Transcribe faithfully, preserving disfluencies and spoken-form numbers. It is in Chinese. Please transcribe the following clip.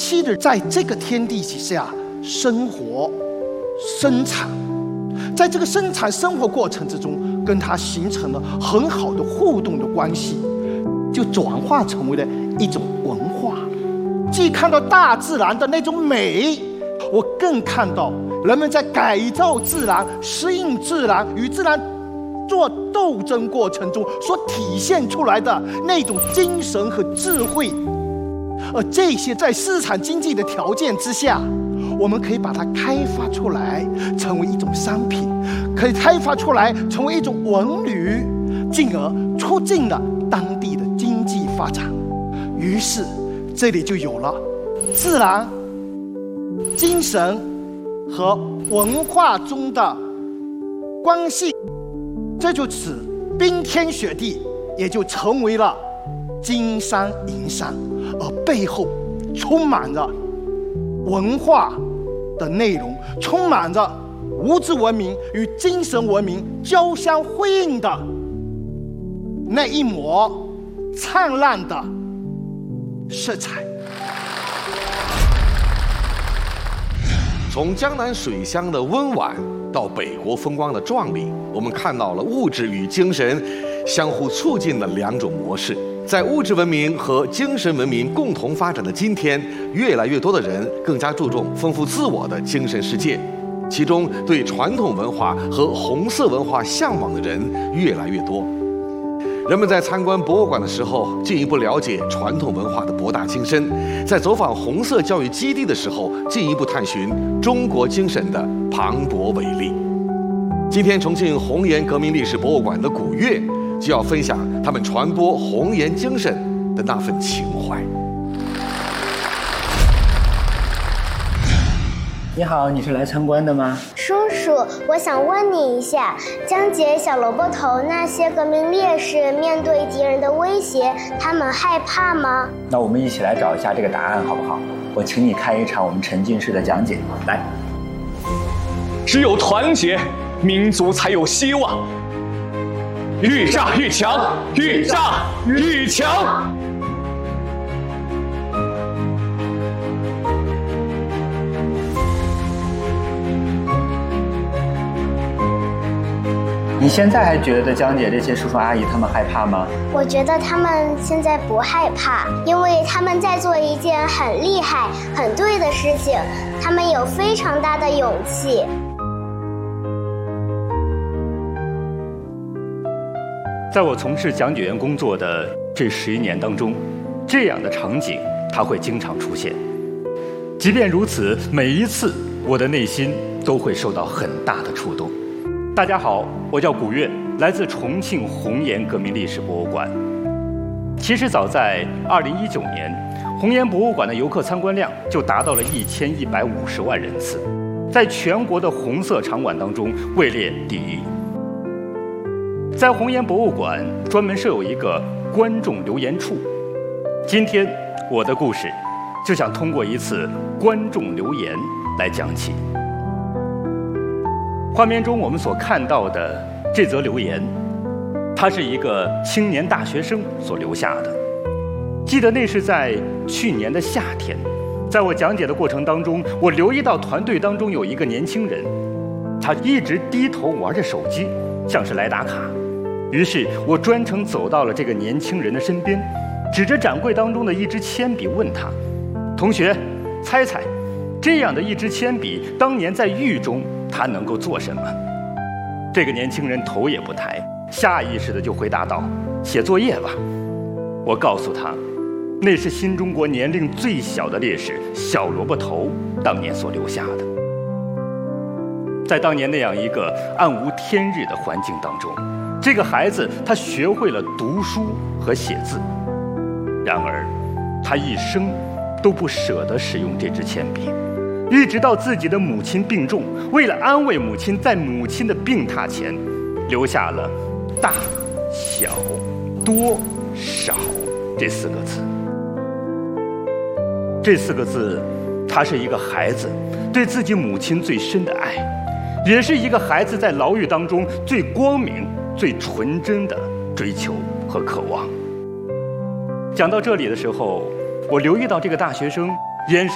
期的在这个天地之下生活、生产，在这个生产生活过程之中，跟它形成了很好的互动的关系，就转化成为了一种文化。既看到大自然的那种美，我更看到人们在改造自然、适应自然、与自然做斗争过程中所体现出来的那种精神和智慧。而这些在市场经济的条件之下，我们可以把它开发出来，成为一种商品，可以开发出来成为一种文旅，进而促进了当地的经济发展。于是这里就有了自然、精神和文化中的关系，这就使冰天雪地也就成为了金山银山，而背后充满着文化的内容，充满着物质文明与精神文明交相辉映的那一抹灿烂的色彩。 从江南水乡的温婉到北国风光的壮丽，我们看到了物质与精神相互促进的两种模式。在物质文明和精神文明共同发展的今天，越来越多的人更加注重丰富自我的精神世界，其中对传统文化和红色文化向往的人越来越多。人们在参观博物馆的时候，进一步了解传统文化的博大精深；在走访红色教育基地的时候，进一步探寻中国精神的磅礴伟力。今天，重庆红岩革命历史博物馆的古乐就要分享他们传播红岩精神的那份情怀。 你好，你是来参观的吗？ 叔叔，我想问你一下，江姐、小萝卜头那些革命烈士面对敌人的威胁，他们害怕吗？ 那我们一起来找一下这个答案好不好？我请你看一场我们沉浸式的讲解。来， 只有团结，民族才有希望。愈战愈强，愈战愈强。 你现在还觉得江姐这些叔叔阿姨他们害怕吗？ 我觉得他们现在不害怕，因为他们在做一件很厉害、很对的事情，他们有非常大的勇气。 在我从事讲解员工作的这十一年当中，这样的场景它会经常出现。即便如此，每一次我的内心都会受到很大的触动。大家好，我叫古月，来自重庆红岩革命历史博物馆。其实早在二零一九年，红岩博物馆的游客参观量就达到了一千一百五十万人次，在全国的红色场馆当中位列第一。在红岩博物馆专门设有一个观众留言处。今天我的故事就想通过一次观众留言来讲起。画面中我们所看到的这则留言，它是一个青年大学生所留下的。记得那是在去年的夏天，在我讲解的过程当中，我留意到团队当中有一个年轻人，他一直低头玩着手机，像是来打卡。于是我专程走到了这个年轻人的身边，指着展柜当中的一支铅笔问他：同学，猜猜这样的一支铅笔当年在狱中他能够做什么？这个年轻人头也不抬，下意识的就回答道：写作业吧。我告诉他，那是新中国年龄最小的烈士小萝卜头当年所留下的。在当年那样一个暗无天日的环境当中，这个孩子他学会了读书和写字，然而他一生都不舍得使用这支铅笔，一直到自己的母亲病重，为了安慰母亲，在母亲的病榻前留下了大、小、多、少这四个字。这四个字，它是一个孩子对自己母亲最深的爱，也是一个孩子在牢狱当中最光明、最纯真的追求和渴望。讲到这里的时候，我留意到这个大学生眼神